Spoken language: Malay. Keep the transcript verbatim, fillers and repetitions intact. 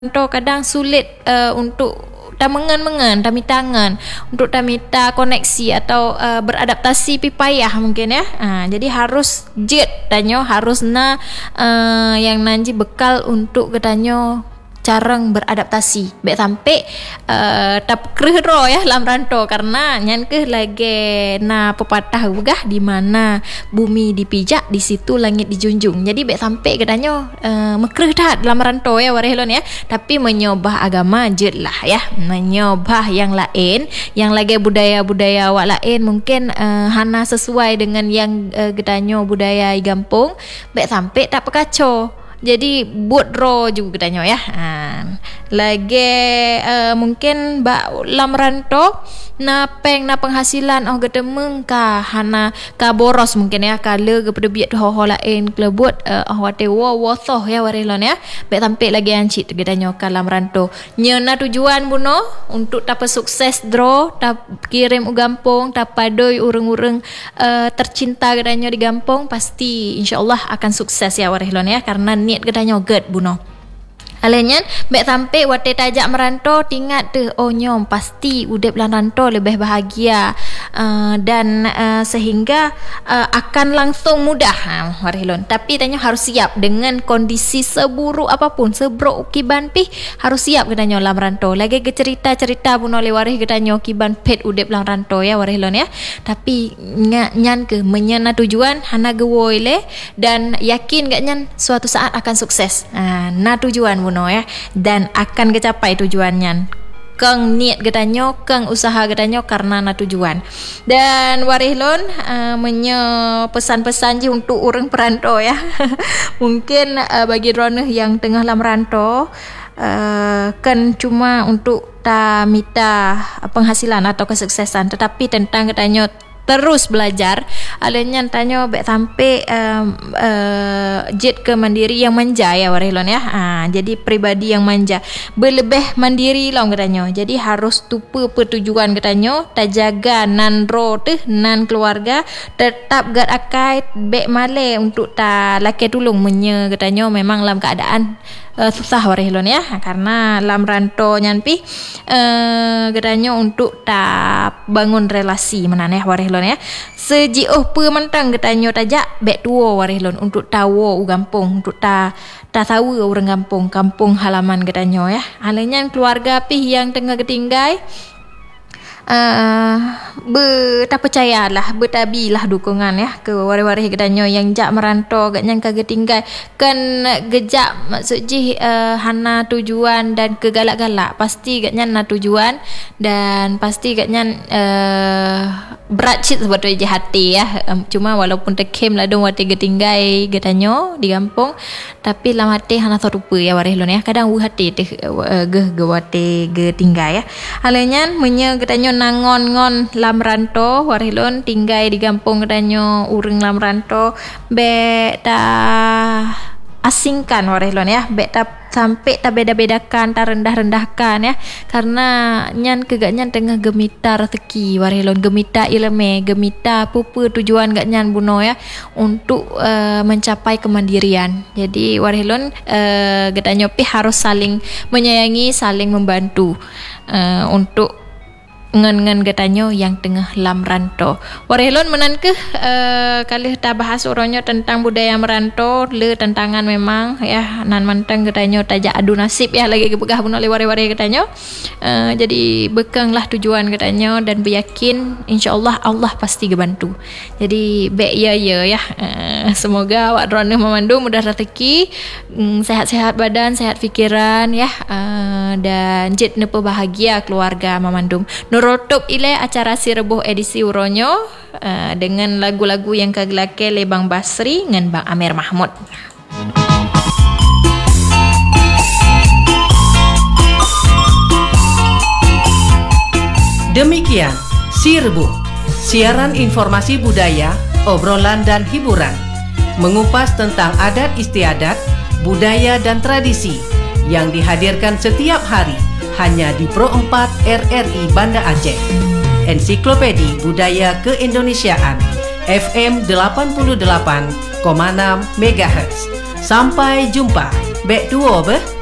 kadang sulit uh, untuk tamengan-mengan, tami tangan untuk tamita koneksi atau uh, beradaptasi pi payah mungkin ya. Ha, jadi harus jet tanyo harus na uh, yang nanti bekal untuk ketanyo carang beradaptasi. Baik sampai uh, tak kreh ro ya dalam rantau karena nyan ke lagi na pepatah begah di mana bumi dipijak di situ langit dijunjung. Jadi baik sampai katanya uh, mekreh dah dalam rantau ya warehlon ya. Tapi menyobah agama je lah ya. Menyobah yang lain, yang lagi budaya-budaya awak lain mungkin uh, hana sesuai dengan yang uh, katanya budaya di kampung. Baik sampai tak pekacau. Jadi buat ro juga katanya ya. Ha. Lagi uh, mungkin bak lam rantau na peng na penghasilan oh getemeng ka hana ka boros mungkin ya kala kepada biat ho-ho lain kelebut uh, oh wate wo wosoh ya warilon ya. Baik tampil lagi ancit katanya ka lam rantau. Nyena tujuan buno untuk tapa sukses dro tap kirim u gampung tap padoi urang-urang uh, tercinta katanya di gampung pasti insyaallah akan sukses ya warilon ya karena niat katanya ged buno. Alenyan baik sampai wate tajak merantau tingat tu oh nyom pasti udip lan rantau lebih bahagia uh, dan uh, sehingga uh, akan langsung mudah ha, warilon. Tapi tanya harus siap dengan kondisi seburuk apapun, seburuk kiban pi harus siap katanya lam rantau. Lagi ke cerita-cerita pun oleh warih katanya kiban pet udip lan rantau ya warilon ya. Tapi nyan ke menyana tujuan hana gewoi le dan yakin gak nyan suatu saat akan sukses. Ha, na tujuan no ya dan akan kecapai tujuannya. Keng niat getanyo, keng usaha getanyo karena na tujuan. Dan warihlon uh, menye pesan-pesan je untuk orang perantau ya. Mungkin uh, bagi drone yang tengah lam rantau uh, kan cuma untuk ta mita penghasilan atau kesuksesan tetapi tentang getanyo terus belajar. Alanya tanya baik sampai um, uh, jet ke mandiri yang manja ya warilon ya. Ha, jadi pribadi yang manja berlebih mandiri lah katanya. Jadi harus tupa pertujuan katanya, tak jaga nan ro tu nan keluarga tetap gad akai baik male untuk ta laki tulung menye katanya memang dalam keadaan Uh, susah warilon ya karena lam rantau nyan pi uh, katanya untuk tak bangun relasi menaneh warilon ya seji oh pe mentang katanya tajak baik tua warilon untuk tahu u gampung untuk ta ta tahu orang kampung kampung halaman katanya ya alanya keluarga pi yang tengah ketinggai Uh, ber tak percayalah bertabilah dukungan ya ke waris-waris katanya yang jak merantau gak nyangka ketinggal kan gejak maksud je uh, hana tujuan dan kegalak-galak pasti gak nyana tujuan dan pasti gak nyan uh, berat cit sebetulnya je hati ya um, cuma walaupun tekem lah dong wate ketinggal katanya di kampung tapi lam hati hana serupa ya waris lon ya kadang u hati teh uh, geh ge wate ketinggal ya alanya menye katanya nangon-ngon lam rantau warilon tinggal di kampung katanya urang lam rantau be ta asingkan warilon ya be ta sampai ta beda-bedakan ta rendah-rendahkan ya karena nyan kegak nyan tengah gemita rezeki warilon gemita ilmu gemita pupu tujuan gak nyan buno ya untuk uh, mencapai kemandirian. Jadi warilon uh, katanya pi harus saling menyayangi saling membantu uh, untuk ngen-ngen katanya yang tengah lam rantau. Warilon menan ke uh, kali ta bahas orangnya tentang budaya merantau le tantangan memang ya nan mantang katanya tajak adu nasib ya lagi kebegah pun oleh wari-wari katanya. Uh, jadi bekanglah tujuan katanya dan beryakin insyaallah Allah pasti gebantu. Jadi baik ya ya ya. Uh, semoga awak drone memandu mudah rezeki, um, sehat-sehat badan, sehat fikiran ya uh, dan jet nepe bahagia keluarga memandum. Nurutup ile acara si rebuh edisi uronyo uh, dengan lagu-lagu yang kagelake le Bang Basri dengan Bang Amir Mahmud. Demikian si rebuh, siaran informasi budaya, obrolan dan hiburan, mengupas tentang adat istiadat, budaya dan tradisi yang dihadirkan setiap hari hanya di Pro empat R R I Banda Aceh. Ensiklopedi Budaya Keindonesiaan F M delapan puluh delapan koma enam megahertz. Sampai jumpa. Bek duo beh.